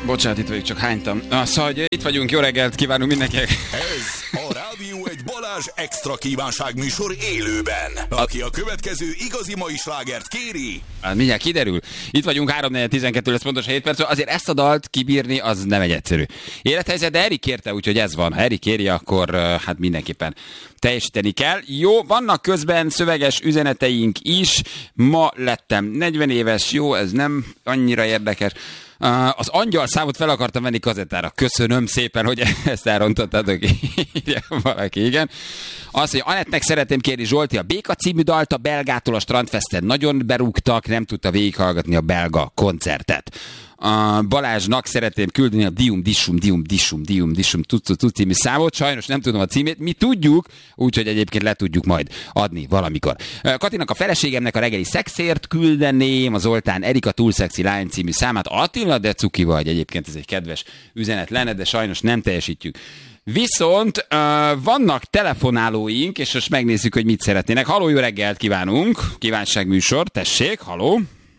Bocsánat, itt vagyok, csak hánytam. Szóval, hogy itt vagyunk, jó reggelt kívánunk mindenkinek. Ez a Rádió egy Balázs extra kívánságműsor élőben. Aki a következő igazi mai slágert kéri... Mindjárt kiderül. Itt vagyunk, 3-4-12 lesz pontosan 7 perc. Azért ezt a dalt kibírni, az nem egy egyszerű élethelyzet, de Erik kérte, úgyhogy ez van. Ha Erik kéri, akkor hát mindenképpen teljesíteni kell. Jó, vannak közben szöveges üzeneteink is. Ma lettem 40 éves, jó, ez nem annyira érdekes. Az angyal számot fel akartam venni kazettára. Köszönöm szépen, hogy ezt elrontottátok. Írja valaki, igen. Azt mondja, Anettnek szeretném kérni, Zsolti, a Béka című dalt a Belgától a Strandfesten nagyon berúgtak, nem tudta végighallgatni a belga koncertet. Balázsnak szeretném küldeni a Dium Dissum Tucu című számot, sajnos nem tudom a címét, mi tudjuk, úgyhogy egyébként le tudjuk majd adni valamikor. Katinak a feleségemnek a reggeli szexért küldeném, a Zoltán Erika Túl Szexi Lány című számát, Attila, de cuki vagy, egyébként ez egy kedves üzenet lenne, de sajnos nem teljesítjük. Viszont vannak telefonálóink, és most megnézzük, hogy mit szeretnének. Halló, jó reggelt kívánunk! Kívánságműsor, tessék, halló!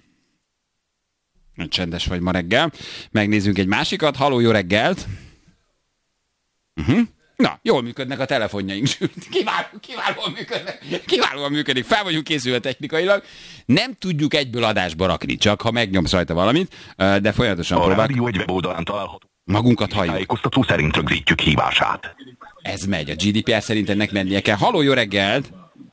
Csendes vagy ma reggel. Megnézzünk egy másikat. Halló, jó reggelt! Na, jól működnek a telefonjaink. Kiválóan működik. Fel vagyunk készülve technikailag. Nem tudjuk egyből adásba rakni, csak ha megnyomsz rajta valamit, de folyamatosan próbáljuk. A rádió egy weboldalán található. Magunkat halljuk. Tájékoztató szerint rögzítjük hívását. Ez megy. A GDPR szerint ennek mennie kell. Halló, jó reggelt!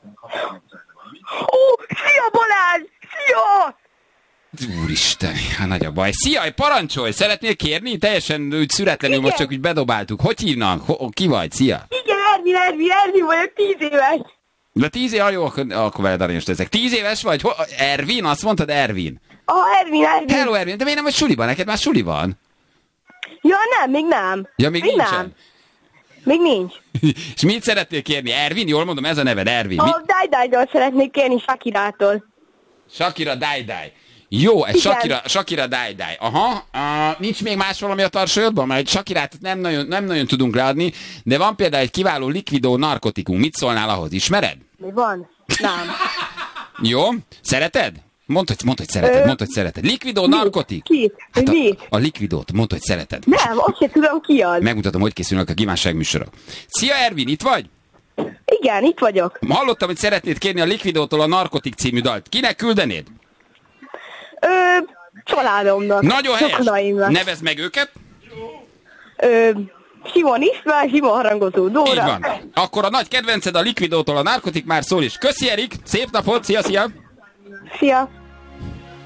Szia Balázs! Szia! Úristen, hát nagy a baj. Szia, parancsolj! Szeretnél kérni? Teljesen úgy szüretlenül, most csak úgy bedobáltuk. Hogy hívnak? Ki vagy? Szia! Igen, Ervin vagyok, 10 éves. De 10 éves? Jó, akkor veled aranyos ezek. 10 éves vagy? Ervin? Azt mondtad, Ervin? Ervin. Hello, Ervin. De miért nem vagy suliban? Neked már suli van? Ja, nem, még nem. Ja, még nincsen? Nem. Még nincs. És mit szeretnél kérni? Ervin? Jól mondom, ez a neved, Ervin. A Dai-Dai-tól szeretnék kérni, Shakirától. Shakira Dai-Dai. Jó, egy Shakira Dai-Dai. Aha, nincs még más valami a tarsolyodban? Mert egy Shakirát nem nagyon tudunk leadni, de van például egy kiváló likvidó narkotikum. Mit szólnál ahhoz? Ismered? Mi van? Nem. Jó, szereted? Mondd, hogy szereted. Likvidó narkotik? Hát a likvidót, mondd, hogy szereted. Nem, azt sem tudom ki az. Megmutatom, hogy készülnek a kívánságműsorok. Szia, Ervin, itt vagy? Igen, itt vagyok. Hallottam, hogy szeretnéd kérni a Likvidótól a Narkotik című dalt. Kinek küldenéd? Családomnak. Nagyon helyes. Nevezd meg őket. Simon István, Simon Harangozó Dóra. Így van. Akkor a nagy kedvenced a Likvidótól a Narkotik már szól is. Köszi, Erik, szép napot, szia! Szia!